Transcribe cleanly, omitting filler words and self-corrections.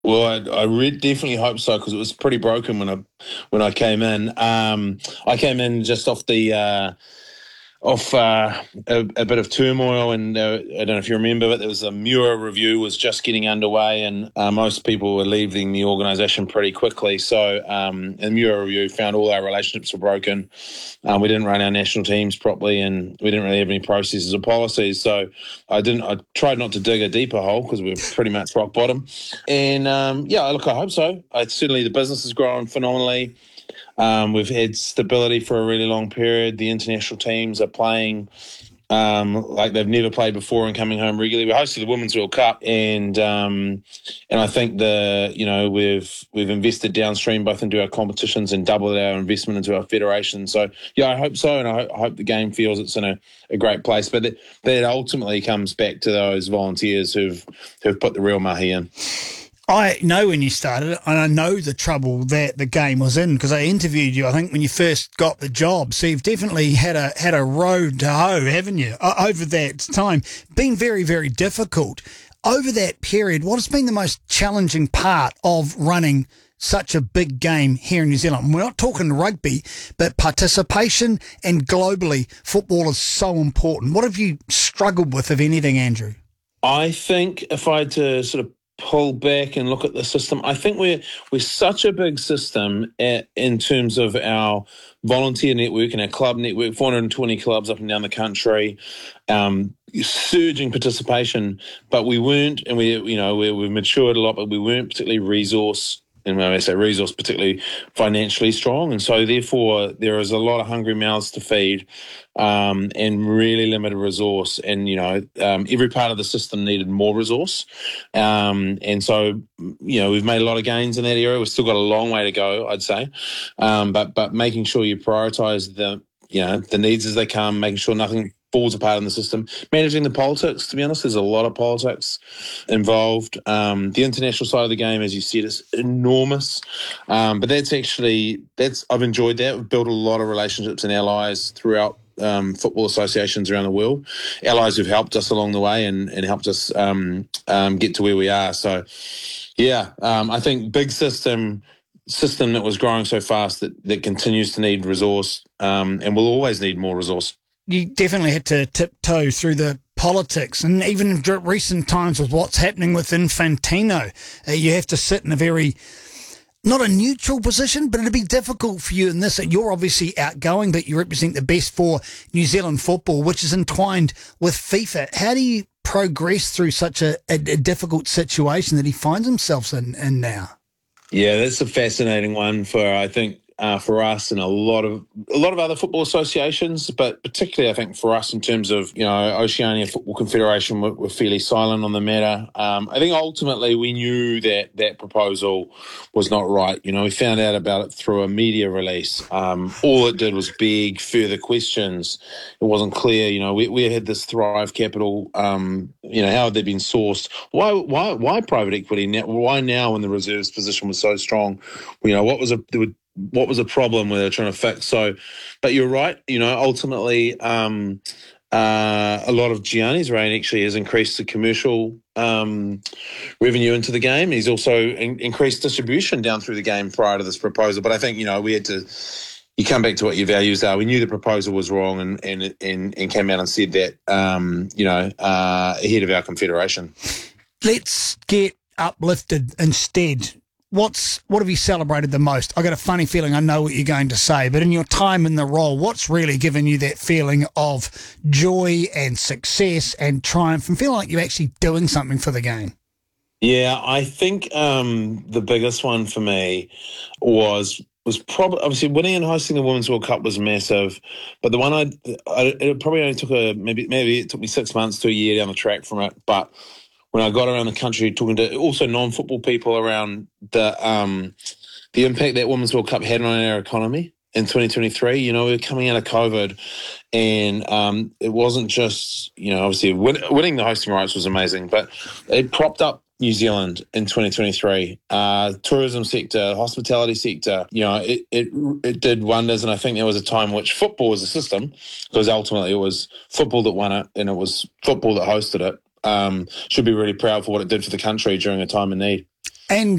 Well, definitely hope so because it was pretty broken when I came in. I came in just off a bit of turmoil, and I don't know if you remember, but there was a Muir review was just getting underway, and most people were leaving the organisation pretty quickly. So, the Muir review found all our relationships were broken. We didn't run our national teams properly, and we didn't really have any processes or policies. So, I tried not to dig a deeper hole because we were pretty much rock bottom. And yeah, look, I hope so. Certainly, the business is growing phenomenally. We've had stability for a really long period. The international teams are playing like they've never played before and coming home regularly. We hosted the Women's World Cup, and I think we've invested downstream both into our competitions and doubled our investment into our federation. So yeah, I hope so, and I hope the game feels it's in a great place. But that ultimately comes back to those volunteers who've put the real mahi in. I know when you started, and I know the trouble that the game was in because I interviewed you, I think, when you first got the job. So you've definitely had a road to hoe, haven't you, over that time? Been very, very difficult. Over that period, what has been the most challenging part of running such a big game here in New Zealand? We're not talking rugby, but participation and globally, football is so important. What have you struggled with, if anything, Andrew? I think if I had to sort of pull back and look at the system, I think we're such a big system in terms of our volunteer network and our club network, 420 clubs up and down the country, surging participation, but we weren't, and we've matured a lot, but we weren't particularly resource. And when I say resource, particularly financially strong. And so, therefore, there is a lot of hungry mouths to feed and really limited resource. And, every part of the system needed more resource. And so, we've made a lot of gains in that area. We've still got a long way to go, I'd say. But making sure you prioritise the needs as they come, making sure nothing falls apart in the system. Managing the politics, to be honest, there's a lot of politics involved. The international side of the game, as you said, is enormous. But I've enjoyed that. We've built a lot of relationships and allies throughout football associations around the world. Allies who've helped us along the way and helped us get to where we are. So, yeah, I think big system that was growing so fast that continues to need resource and will always need more resource. You definitely had to tiptoe through the politics, and even in recent times with what's happening with Infantino, you have to sit in a very, not a neutral position, but it'd be difficult for you in this. You're obviously outgoing, but you represent the best for New Zealand football, which is entwined with FIFA. How do you progress through such a difficult situation that he finds himself in now? Yeah, that's a fascinating one for us and a lot of other football associations, but particularly I think for us in terms of Oceania Football Confederation, we're fairly silent on the matter. I think ultimately we knew that proposal was not right. We found out about it through a media release. All it did was beg further questions. It wasn't clear. We had this Thrive Capital. How had they been sourced? Why private equity now? Why now when the reserves position was so strong? What was a problem where they're trying to fix? So, but you're right. Ultimately, a lot of Gianni's reign actually has increased the commercial revenue into the game. He's also increased distribution down through the game prior to this proposal. But I think we had to. You come back to what your values are. We knew the proposal was wrong, and came out and said that ahead of our confederation. Let's get uplifted instead. What have you celebrated the most? I got a funny feeling I know what you're going to say, but in your time in the role, what's really given you that feeling of joy and success and triumph and feeling like you're actually doing something for the game? Yeah, I think the biggest one for me was probably obviously winning and hosting the Women's World Cup was massive, but the one it probably only took maybe it took me 6 months to a year down the track from it, but when I got around the country talking to also non-football people around the impact that Women's World Cup had on our economy in 2023. We were coming out of COVID, and it wasn't just, obviously winning the hosting rights was amazing, but it propped up New Zealand in 2023. Tourism sector, hospitality sector, it did wonders, and I think there was a time in which football was a system, because ultimately it was football that won it, and it was football that hosted it. Should be really proud for what it did for the country during a time of need. And